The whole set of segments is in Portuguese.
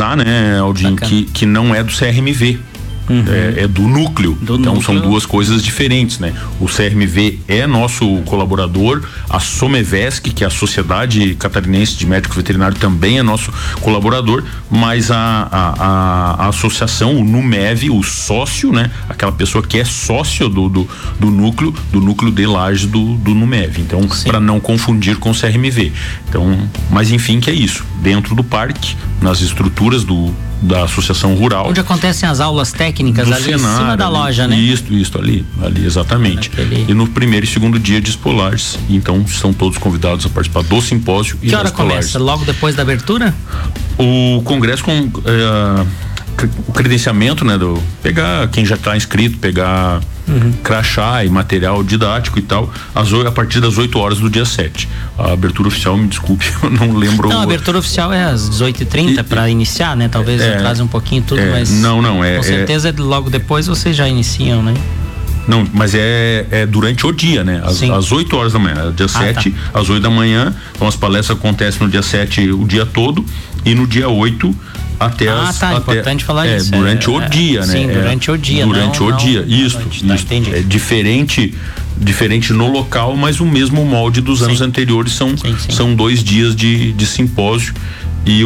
frisar, né, Aldinho, que não é do CRMV. É do núcleo. Então são duas coisas diferentes, né? O CRMV é nosso colaborador, a Somevesc, que é a Sociedade Catarinense de Médico Veterinário, também é nosso colaborador, mas a associação, o NUMEV, o sócio, né? Aquela pessoa que é sócio do núcleo de Lages do NUMEV. Então, para não confundir com o CRMV. Então, mas enfim, que é isso. Dentro do parque, nas estruturas da associação rural. Onde acontecem as aulas técnicas, ali cenário, em cima da loja, né? Isso, ali exatamente. E no primeiro e segundo dia de Expolares, então são todos convidados a participar do simpósio e da Expolares. Que hora começa? Logo depois da abertura? O congresso com o credenciamento, né, pegar quem já está inscrito, pegar crachá e material didático e tal, a partir das 8 horas do dia 7. A abertura oficial, me desculpe, eu não lembro. Não, a abertura oficial é às 18h30 para iniciar, né? Talvez atrase um pouquinho tudo, mas com certeza logo depois vocês já iniciam, né? Não, mas é durante o dia, né? Às 8 horas da manhã, dia 7, às 8 da manhã. Então as palestras acontecem no dia 7 o dia todo e no dia 8 até importante falar isso. Durante o dia, né? Sim, durante o dia. Durante o dia, isso. Entendi. É diferente no local, mas o mesmo molde dos anos anteriores. São 2 dias de simpósio e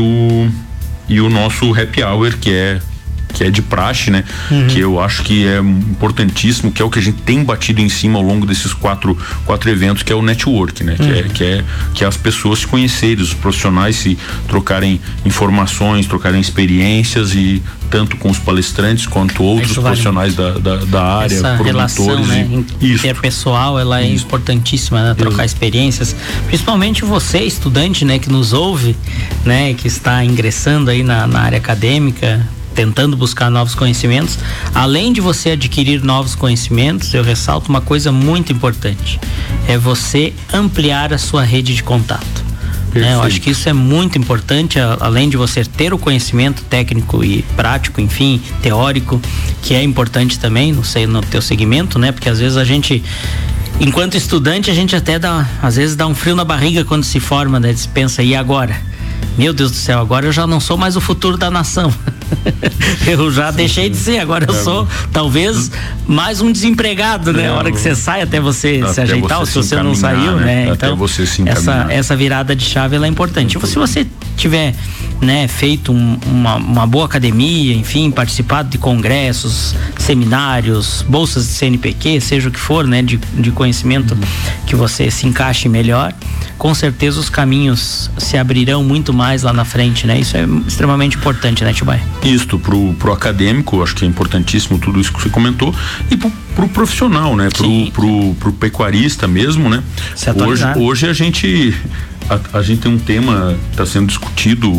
o nosso happy hour, que é de praxe, né? Que eu acho que é importantíssimo, que é o que a gente tem batido em cima ao longo desses quatro eventos, que é o network, né? Que é as pessoas se conhecerem, os profissionais se trocarem informações, trocarem experiências, e tanto com os palestrantes quanto outros profissionais da área, essa relação, né, interpessoal, ela é importantíssima, né? Trocar experiências, principalmente você, estudante, né, que nos ouve, né, que está ingressando aí na área acadêmica, tentando buscar novos conhecimentos. Além de você adquirir novos conhecimentos, eu ressalto uma coisa muito importante: é você ampliar a sua rede de contato. Eu acho que isso é muito importante, além de você ter o conhecimento técnico e prático, enfim, teórico, que é importante também, não sei, no teu segmento, né? Porque às vezes a gente, enquanto estudante, a gente até às vezes dá um frio na barriga quando se forma, né? Você pensa, e agora? Meu Deus do céu, agora eu já não sou mais o futuro da nação. Eu já deixei de ser, agora eu sou talvez mais um desempregado, né? A hora que você sai, até você se ajeitar, ou se você não saiu, né? Então, você se essa virada de chave, ela é importante. Se você tiver, né, feito uma boa academia, enfim, participado de congressos, seminários, bolsas de CNPq, seja o que for, né, de conhecimento que você se encaixe melhor, com certeza os caminhos se abrirão muito mais lá na frente, né? Isso é extremamente importante, né, Tibai? Isto pro acadêmico, acho que é importantíssimo tudo isso que você comentou, e pro profissional, né? Pro pecuarista mesmo, né? Hoje a gente tem um tema que está sendo discutido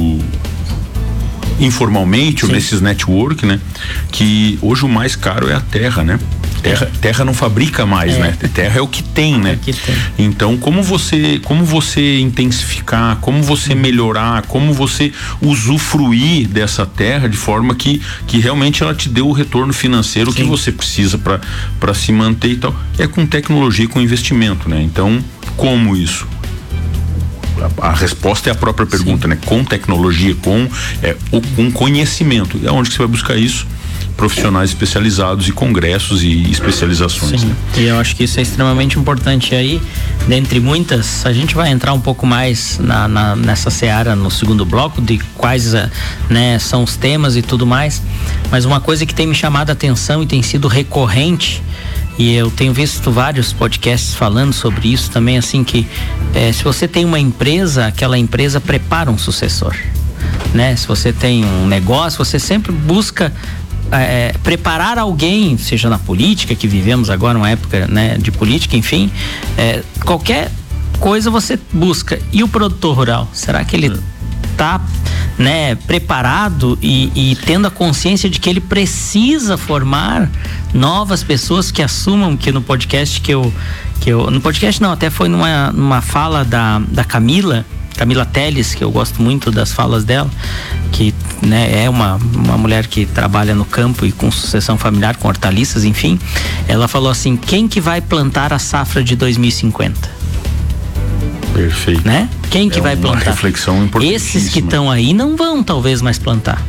informalmente, ou nesses network, né? Que hoje o mais caro é a terra, né? Terra não fabrica mais, né? Terra é o que tem, né? Então, como você intensificar, como você melhorar, como você usufruir dessa terra de forma que realmente ela te dê o retorno financeiro que você precisa para se manter e tal, é com tecnologia e com investimento, né? Então, como isso? A resposta é a própria pergunta, né? Com tecnologia, com conhecimento. E aonde que você vai buscar isso? Profissionais especializados e congressos e especializações. Né? E eu acho que isso é extremamente importante. Aí, dentre muitas, a gente vai entrar um pouco mais nessa seara no segundo bloco, de quais, né, são os temas e tudo mais, mas uma coisa que tem me chamado a atenção e tem sido recorrente, e eu tenho visto vários podcasts falando sobre isso também, assim, que se você tem uma empresa, aquela empresa prepara um sucessor, né? Se você tem um negócio, você sempre busca preparar alguém, seja na política, que vivemos agora uma época, né, de política, enfim, qualquer coisa você busca. E o produtor rural, será que ele está, né, preparado e tendo a consciência de que ele precisa formar novas pessoas que assumam, que no podcast no podcast não, até foi numa fala da Camila Teles, que eu gosto muito das falas dela, que, né, é uma mulher que trabalha no campo e com sucessão familiar, com hortaliças, enfim. Ela falou assim: quem que vai plantar a safra de 2050? Perfeito. Né? Quem que vai plantar? Reflexão importantíssima. Esses que estão aí não vão talvez mais plantar.